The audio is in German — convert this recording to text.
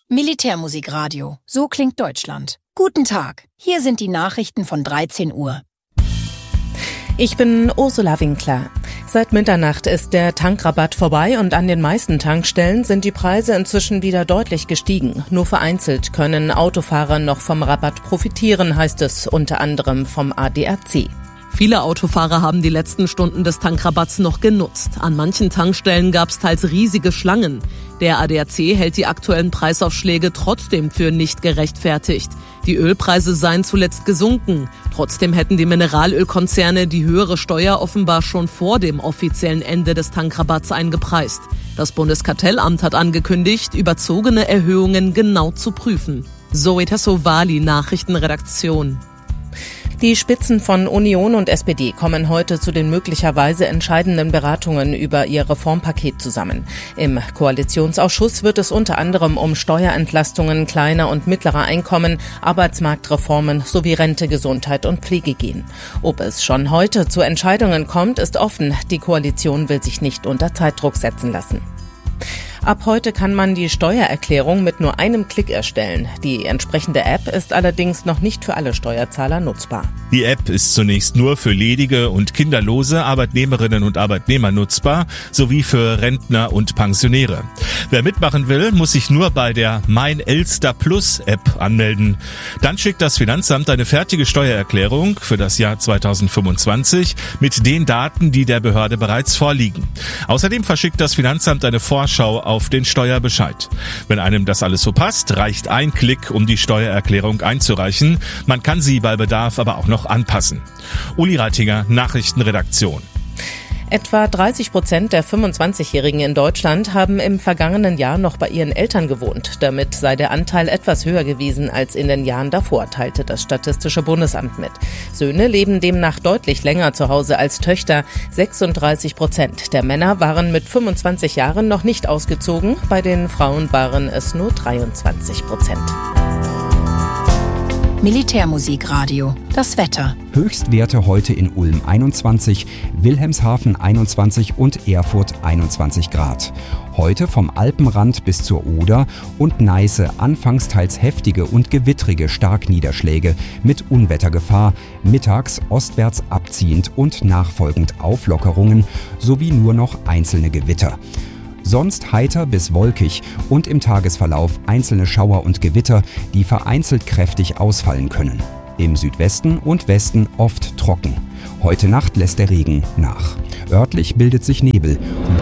Militärmusikradio. So klingt Deutschland. Guten Tag. Hier sind die Nachrichten von 13 Uhr. Ich bin Ursula Winkler. Seit Mitternacht ist der Tankrabatt vorbei und an den meisten Tankstellen sind die Preise inzwischen wieder deutlich gestiegen. Nur vereinzelt können Autofahrer noch vom Rabatt profitieren, heißt es unter anderem vom ADAC. Viele Autofahrer haben die letzten Stunden des Tankrabatts noch genutzt. An manchen Tankstellen gab es teils riesige Schlangen. Der ADAC hält die aktuellen Preisaufschläge trotzdem für nicht gerechtfertigt. Die Ölpreise seien zuletzt gesunken. Trotzdem hätten die Mineralölkonzerne die höhere Steuer offenbar schon vor dem offiziellen Ende des Tankrabatts eingepreist. Das Bundeskartellamt hat angekündigt, überzogene Erhöhungen genau zu prüfen. Zoe Tassovali, Nachrichtenredaktion. Die Spitzen von Union und SPD kommen heute zu den möglicherweise entscheidenden Beratungen über ihr Reformpaket zusammen. Im Koalitionsausschuss wird es unter anderem um Steuerentlastungen kleiner und mittlerer Einkommen, Arbeitsmarktreformen sowie Rente, Gesundheit und Pflege gehen. Ob es schon heute zu Entscheidungen kommt, ist offen. Die Koalition will sich nicht unter Zeitdruck setzen lassen. Ab heute kann man die Steuererklärung mit nur einem Klick erstellen. Die entsprechende App ist allerdings noch nicht für alle Steuerzahler nutzbar. Die App ist zunächst nur für ledige und kinderlose Arbeitnehmerinnen und Arbeitnehmer nutzbar, sowie für Rentner und Pensionäre. Wer mitmachen will, muss sich nur bei der Mein Elster Plus App anmelden. Dann schickt das Finanzamt eine fertige Steuererklärung für das Jahr 2025 mit den Daten, die der Behörde bereits vorliegen. Außerdem verschickt das Finanzamt eine Vorschau auf den Steuerbescheid. Wenn einem das alles so passt, reicht ein Klick, um die Steuererklärung einzureichen. Man kann sie bei Bedarf aber auch noch anpassen. Uli Reitinger, Nachrichtenredaktion. Etwa 30% der 25-Jährigen in Deutschland haben im vergangenen Jahr noch bei ihren Eltern gewohnt. Damit sei der Anteil etwas höher gewesen als in den Jahren davor, teilte das Statistische Bundesamt mit. Söhne leben demnach deutlich länger zu Hause als Töchter. 36% der Männer waren mit 25 Jahren noch nicht ausgezogen. Bei den Frauen waren es nur 23%. Militärmusikradio. Das Wetter. Höchstwerte heute in Ulm 21, Wilhelmshaven 21 und Erfurt 21 Grad. Heute vom Alpenrand bis zur Oder und Neiße anfangs teils heftige und gewittrige Starkniederschläge mit Unwettergefahr, mittags ostwärts abziehend und nachfolgend Auflockerungen sowie nur noch einzelne Gewitter. Sonst heiter bis wolkig und im Tagesverlauf einzelne Schauer und Gewitter, die vereinzelt kräftig ausfallen können. Im Südwesten und Westen oft trocken. Heute Nacht lässt der Regen nach. Örtlich bildet sich Nebel.